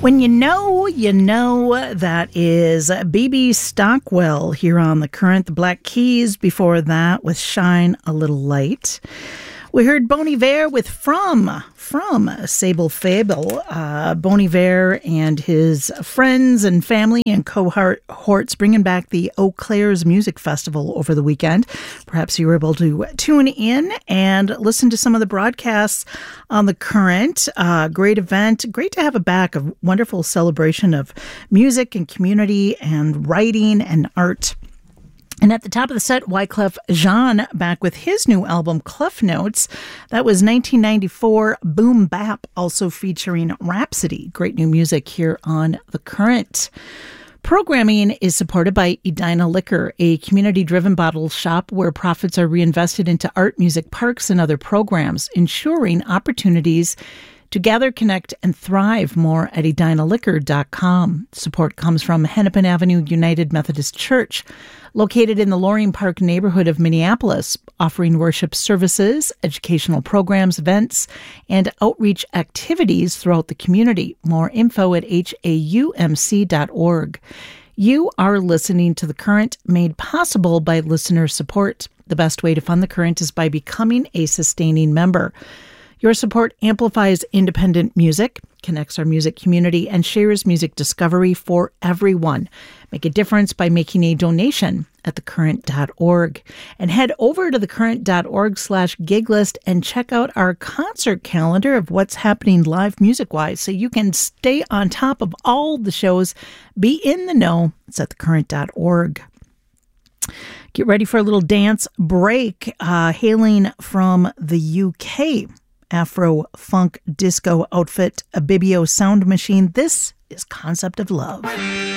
When you know, that is B.B. Stockwell here on The Current. The Black Keys before that with Shine a Little Light. We heard Bon Iver with From Sable Fable. Bon Iver and his friends and family and cohorts bringing back the Eau Claire's Music Festival over the weekend. Perhaps you were able to tune in and listen to some of the broadcasts on The Current. Great event. Great to have it back. A wonderful celebration of music and community and writing and art. And at the top of the set, Wyclef Jean back with his new album, Clef Notes. That was 1994 Boom Bap, also featuring Rhapsody. Great new music here on The Current. Programming is supported by Edina Liquor, a community-driven bottle shop where profits are reinvested into art, music, parks, and other programs, ensuring opportunities to gather, connect, and thrive. More at edinaliquor.com. Support comes from Hennepin Avenue United Methodist Church, located in the Loring Park neighborhood of Minneapolis, offering worship services, educational programs, events, and outreach activities throughout the community. More info at haumc.org. You are listening to The Current, made possible by listener support. The best way to fund The Current is by becoming a sustaining member. Your support amplifies independent music, connects our music community, and shares music discovery for everyone. Make a difference by making a donation at thecurrent.org. And head over to thecurrent.org/giglist and check out our concert calendar of what's happening live music-wise so you can stay on top of all the shows. Be in the know. It's at thecurrent.org. Get ready for a little dance break, hailing from the UK. Afro funk disco outfit, a Bibio sound machine. This is Concept of Love.